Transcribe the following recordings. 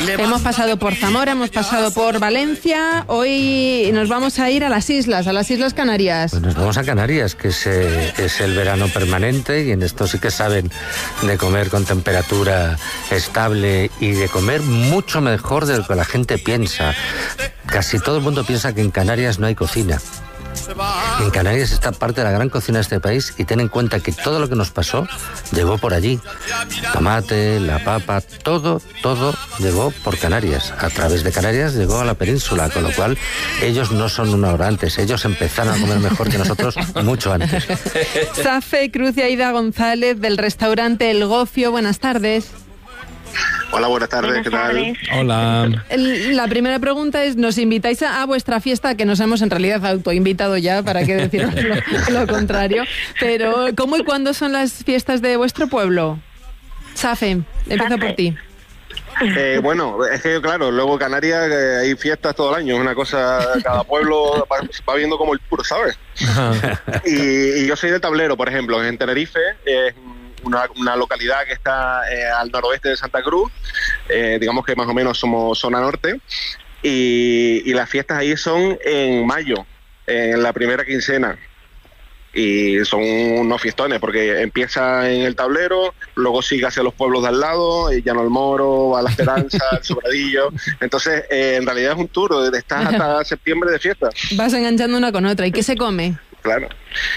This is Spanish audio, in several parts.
Hemos pasado por Zamora, hemos pasado por Valencia. Hoy nos vamos a ir a las Islas Canarias. Pues nos vamos a Canarias, que es el verano permanente, y en esto sí que saben de comer con temperatura estable y de comer mucho mejor de lo que la gente piensa. Casi todo el mundo piensa que en Canarias no hay cocina. En Canarias está parte de la gran cocina de este país, y ten en cuenta que todo lo que nos pasó llegó por allí. Tomate, la papa, todo llegó por Canarias. A través de Canarias llegó a la península, con lo cual ellos no son una hora antes. Ellos empezaron a comer mejor que nosotros mucho antes. Safe Cruz y Aida González, del restaurante El Gofio. Buenas tardes. Hola, buenas tardes, ¿qué tal? Hola. La primera pregunta es, ¿nos invitáis a vuestra fiesta? Que nos hemos en realidad autoinvitado ya, para qué deciros lo contrario. Pero, ¿cómo y cuándo son las fiestas de vuestro pueblo? Safe, empiezo por ti. Bueno, es que claro, luego Canarias hay fiestas todo el año, es una cosa, cada pueblo va viendo como el tour, ¿sabes? Y yo soy de Tablero, por ejemplo, en Tenerife, una localidad que está al noroeste de Santa Cruz, digamos que más o menos somos zona norte, y las fiestas ahí son en mayo, en la primera quincena, y son unos fiestones, porque empieza en el Tablero, luego sigue hacia los pueblos de al lado, Llano el Moro, va a La Esperanza, el Sobradillo. Entonces, en realidad es un tour, estás hasta septiembre de fiesta. Vas enganchando una con otra. ¿Y qué se come? Claro.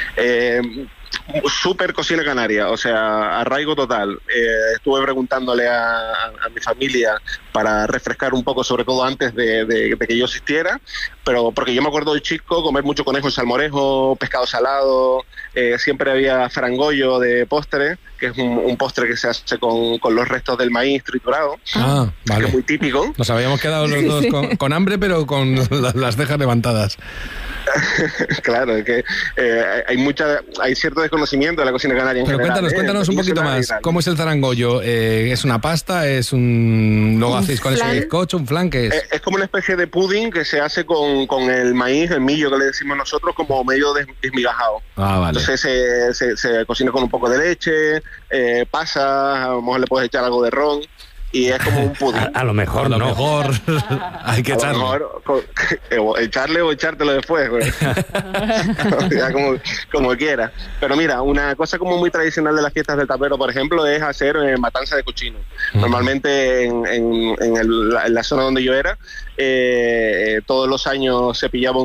Súper cocina canaria, o sea, arraigo total. Estuve preguntándole a mi familia para refrescar un poco, sobre todo antes de que yo existiera, pero porque yo me acuerdo de chico comer mucho conejo en salmorejo, pescado salado, siempre había frangollo de postre, que es un postre que se hace con los restos del maíz triturado, vale. Que es muy típico. Nos habíamos quedado los dos con hambre, pero con las cejas levantadas. Claro, es que hay cierto desconocimiento de la cocina canaria en pero general. Cuéntanos un poquito más. ¿Cómo es el zarangollo? ¿Es una pasta? ¿Luego hacéis con ese bizcocho? ¿Un flan? ¿Qué es? Es como una especie de pudding que se hace con el maíz, el millo que le decimos nosotros, como medio desmigajado. Vale. Entonces se cocina con un poco de leche, pasas, a lo mejor le puedes echar algo de ron. Y es como un pudding. A lo mejor hay que echarle. Echarle o echártelo después, pues. Ya como quiera. Pero mira, una cosa como muy tradicional de las fiestas del Tablero, por ejemplo, es hacer matanza de cochino. Normalmente en la zona donde yo era, todos los años se pillaba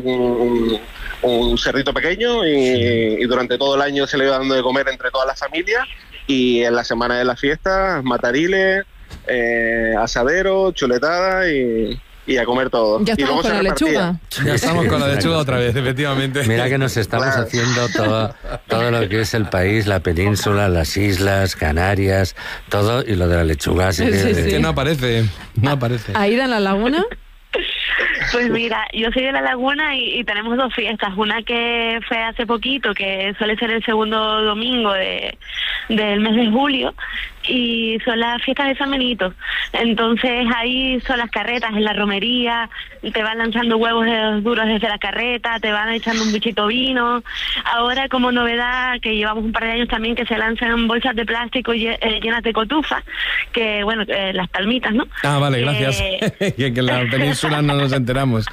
un cerdito pequeño y durante todo el año se le iba dando de comer entre todas las familias, y en la semana de las fiestas, matariles, asadero, chuletada y a comer todo. Ya estamos con la lechuga. Ya estamos con la lechuga otra vez, efectivamente. Mira que nos estamos haciendo todo lo que es el país, la península, las islas, Canarias, todo, y lo de la lechuga. Así que no aparece. ¿Aida en la laguna? Pues mira, yo soy de La Laguna y tenemos dos fiestas. Una que fue hace poquito, que suele ser el segundo domingo del mes de julio, y son las fiestas de San Benito. Entonces ahí son las carretas en la romería, te van lanzando huevos duros desde la carreta, te van echando un bichito vino. Ahora, como novedad, que llevamos un par de años también, que se lanzan bolsas de plástico llenas de cotufa, que bueno, las palmitas, ¿no? Vale, gracias. Que en la península no nos enteramos.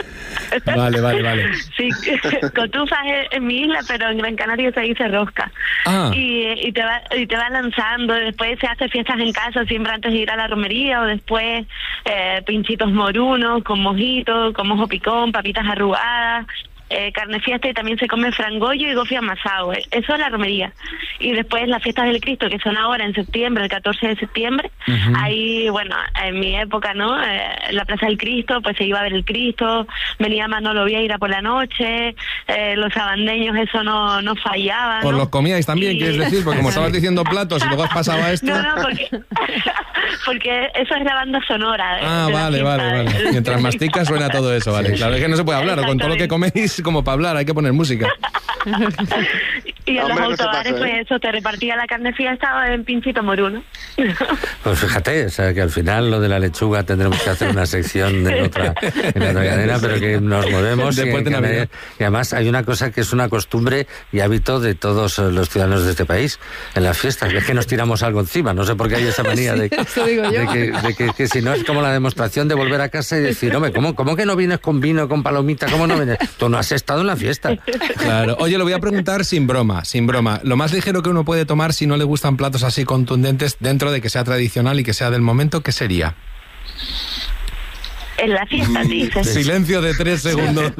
Vale. Sí, cotufa es en mi isla, pero en Gran Canaria se dice rosca. Y te va lanzando. Después se hace fiestas en casa, siempre antes de ir a la romería, o después pinchitos morunos con mojito, con mojo picón, papitas arrugadas, carne fiesta, y también se come frangollo y gofio amasado. Eso es la romería. Y después las fiestas del Cristo, que son ahora en septiembre, el 14 de septiembre. Ahí, bueno, en mi época, ¿no? En la Plaza del Cristo, pues se iba a ver el Cristo, venía Manolo Vieira por la noche, los sabandeños, eso no fallaban. ¿Os los comíais también, quieres decir? Porque como estabas diciendo platos y luego pasaba esto... No, porque eso es la banda sonora. Vale. Mientras masticas suena todo eso, vale. Claro, es que no se puede hablar, o con todo lo que coméis, como para hablar, hay que poner música. Y en los autobares, pues eso, te repartía la carne fiesta en pinchito moruno. Pues fíjate, o sea, que al final lo de la lechuga tendremos que hacer una sección en otra cadena, pero que nos movemos. Después de Navidad. Y además hay una cosa que es una costumbre y hábito de todos los ciudadanos de este país en las fiestas, es que nos tiramos algo encima. No sé por qué hay esa manía de que si no es como la demostración de volver a casa y decir, hombre, ¿cómo que no vienes con vino, con palomita? ¿Cómo no vienes? Tú no has estado en la fiesta. Claro. Oye, lo voy a preguntar sin broma. Lo más ligero que uno puede tomar si no le gustan platos así contundentes, dentro de que sea tradicional y que sea del momento, ¿qué sería? En la fiesta, dices. Silencio de 3 segundos.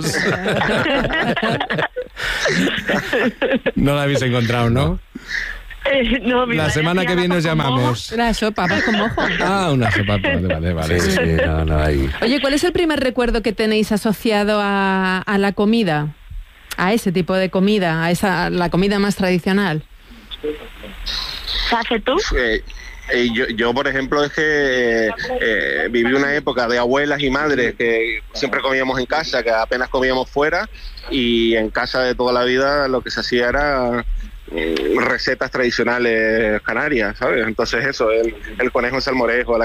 No la habéis encontrado, ¿no? No, la semana que viene os llamamos. Una sopa, papas con mojo. Una sopa, vale. Sí, no hay. Oye, ¿cuál es el primer recuerdo que tenéis asociado a la comida? A ese tipo de comida, la comida más tradicional. ¿Haces tú? Yo, por ejemplo, es que viví una época de abuelas y madres que siempre comíamos en casa, que apenas comíamos fuera, y en casa de toda la vida lo que se hacía era recetas tradicionales canarias, ¿sabes? Entonces eso, el conejo en salmorejo,